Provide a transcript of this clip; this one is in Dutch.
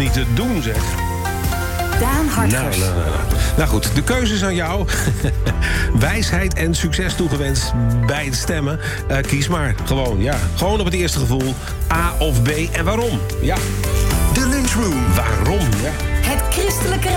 niet te doen, zeg. Daan Hartgers. Nou goed, de keuze is aan jou. Wijsheid en succes toegewenst bij het stemmen. Kies maar. Gewoon op het eerste gevoel. A of B en waarom? Ja. De Lunchroom. Waarom? Ja. Het Christelijke